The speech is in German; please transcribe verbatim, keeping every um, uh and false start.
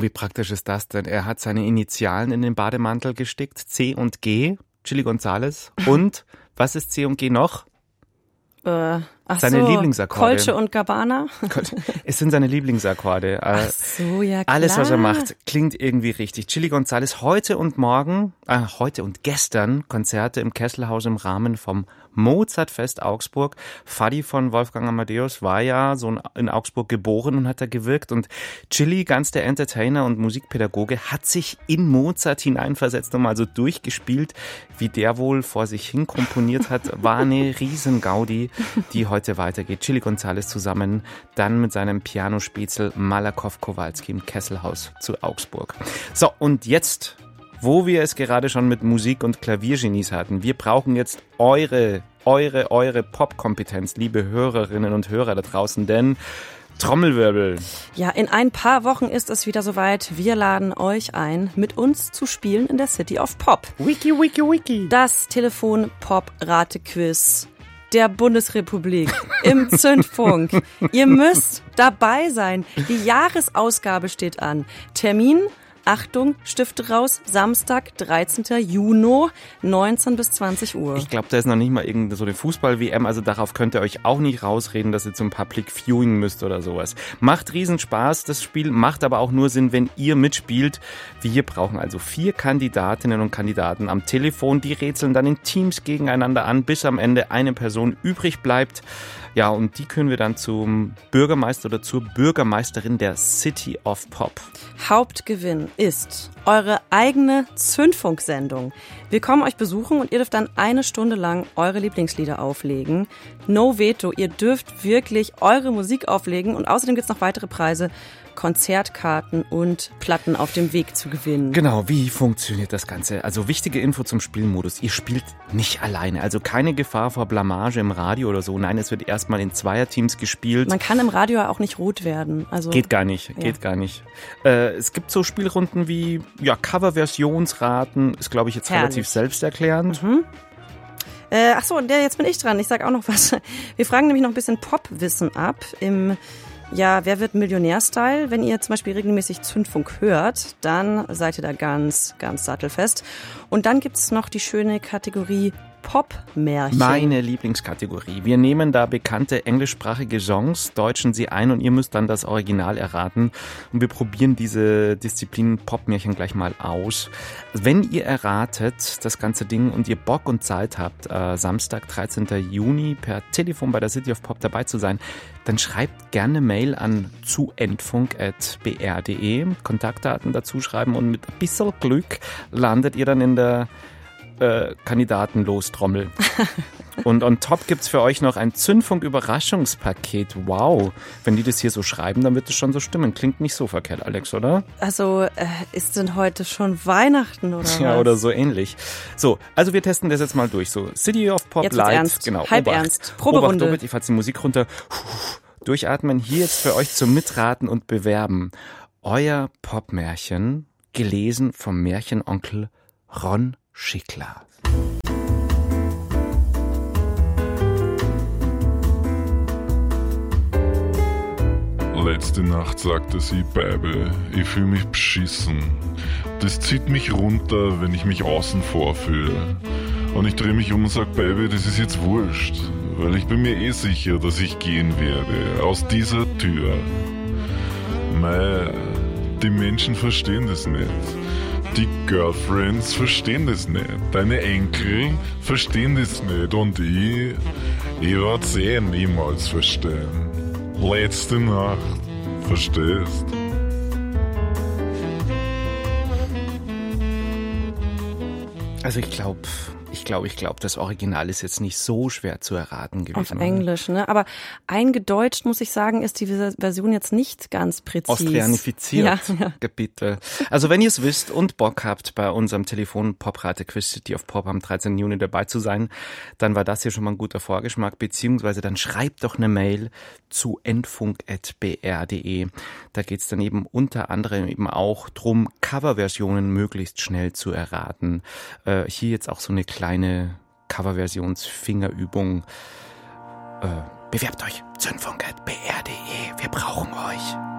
wie praktisch ist das denn? Er hat seine Initialen in den Bademantel gestickt. C und G, Chilly González. Und, was ist C und G noch? Äh, ach seine so, Lieblingsakkorde. Colche und Gabbana. Es sind seine Lieblingsakkorde. Ach so, ja klar. Alles, was er macht, klingt irgendwie richtig. Chilly González, heute und morgen, äh, heute und gestern Konzerte im Kesselhaus im Rahmen vom Mozartfest Augsburg. Fadi von Wolfgang Amadeus war ja so in Augsburg geboren und hat da gewirkt. Und Chilly, ganz der Entertainer und Musikpädagoge, hat sich in Mozart hineinversetzt und mal so durchgespielt, wie der wohl vor sich hin komponiert hat. War eine riesen Gaudi, die heute weitergeht. Chilly González zusammen dann mit seinem Pianospätzl Malakoff Kowalski im Kesselhaus zu Augsburg. So, und jetzt, wo wir es gerade schon mit Musik- und Klaviergenies hatten, wir brauchen jetzt eure, eure, eure Pop-Kompetenz, liebe Hörerinnen und Hörer da draußen, denn Trommelwirbel. Ja, in ein paar Wochen ist es wieder soweit. Wir laden euch ein, mit uns zu spielen in der City of Pop. Wiki, wiki, wiki. Das Telefon-Pop-Rate-Quiz der Bundesrepublik im Zündfunk. Ihr müsst dabei sein. Die Jahresausgabe steht an. Termin, Achtung, Stifte raus, Samstag, dreizehnten Juni, neunzehn bis zwanzig Uhr. Ich glaube, da ist noch nicht mal irgendeine so eine Fußball-W M, also darauf könnt ihr euch auch nicht rausreden, dass ihr zum Public Viewing müsst oder sowas. Macht riesen Spaß, das Spiel, macht aber auch nur Sinn, wenn ihr mitspielt. Wir brauchen also vier Kandidatinnen und Kandidaten am Telefon, die rätseln dann in Teams gegeneinander an, bis am Ende eine Person übrig bleibt. Ja, und die können wir dann zum Bürgermeister oder zur Bürgermeisterin der City of Pop. Hauptgewinn ist eure eigene Zündfunksendung. Wir kommen euch besuchen und ihr dürft dann eine Stunde lang eure Lieblingslieder auflegen. No Veto, ihr dürft wirklich eure Musik auflegen und außerdem gibt's noch weitere Preise. Konzertkarten und Platten auf dem Weg zu gewinnen. Genau, wie funktioniert das Ganze? Also wichtige Info zum Spielmodus. Ihr spielt nicht alleine, also keine Gefahr vor Blamage im Radio oder so. Nein, es wird erstmal in Zweierteams gespielt. Man kann im Radio auch nicht rot werden. Also geht gar nicht, geht ja. gar nicht. Äh, es gibt so Spielrunden wie ja, Coverversionsraten, ist glaube ich jetzt Herrlich. relativ selbsterklärend. Mhm. Äh, ach so, jetzt bin ich dran. Ich sag auch noch was. Wir fragen nämlich noch ein bisschen Popwissen ab im Ja, wer wird Millionär-Style? Wenn ihr zum Beispiel regelmäßig Zündfunk hört, dann seid ihr da ganz, ganz sattelfest. Und dann gibt's noch die schöne Kategorie Pop-Märchen. Meine Lieblingskategorie. Wir nehmen da bekannte englischsprachige Songs, deutschen sie ein und ihr müsst dann das Original erraten. Und wir probieren diese Disziplin Pop-Märchen gleich mal aus. Wenn ihr erratet das ganze Ding und ihr Bock und Zeit habt, äh, Samstag, dreizehnten Juni per Telefon bei der City of Pop dabei zu sein, dann schreibt gerne Mail an zu endfunk at b r punkt d e, Kontaktdaten dazu schreiben und mit ein bisschen Glück landet ihr dann in der äh, Kandidatenlos-Trommel. Und on top gibt's für euch noch ein Zündfunk-Überraschungspaket. Wow, wenn die das hier so schreiben, dann wird es schon so stimmen. Klingt nicht so verkehrt, Alex, oder? Also, äh, ist denn heute schon Weihnachten oder was? Ja, oder so ähnlich. So, also wir testen das jetzt mal durch. So, City of Pop jetzt Live. Ernst. Genau, halb Obacht. ernst. Proberunde. Obacht, Obacht, ich fahr die Musik runter. Durchatmen. Hier jetzt für euch zum Mitraten und Bewerben. Euer Popmärchen, gelesen vom Märchenonkel Ron Schickler. Letzte Nacht sagte sie, Baby, ich fühle mich beschissen. Das zieht mich runter, wenn ich mich außen vor fühle. Und ich drehe mich um und sag, Baby, das ist jetzt wurscht, weil ich bin mir eh sicher, dass ich gehen werde, aus dieser Tür. Mei, die Menschen verstehen das nicht. Die Girlfriends verstehen das nicht. Deine Enkel verstehen das nicht. Und ich, ich werd's eh niemals verstehen. Letzte Nacht, verstehst? Also ich glaube, ich glaube, ich glaube, das Original ist jetzt nicht so schwer zu erraten gewesen. Auf Englisch, ne? Aber eingedeutscht, muss ich sagen, ist die Version jetzt nicht ganz präzise. Austrianifiziert, ja, ja. Bitte. Also wenn ihr es wisst und Bock habt, bei unserem Telefon-Pop-Rate-Quiz City of Pop am dreizehnten Juni dabei zu sein, dann war das hier schon mal ein guter Vorgeschmack, beziehungsweise dann schreibt doch eine Mail zu endfunk at b r punkt d e. Da geht's dann eben unter anderem eben auch drum, Coverversionen möglichst schnell zu erraten. Äh, hier jetzt auch so eine kleine Coverversionsfingerübung. Äh, bewerbt euch. Zündfunk at b r punkt d e. Wir brauchen euch.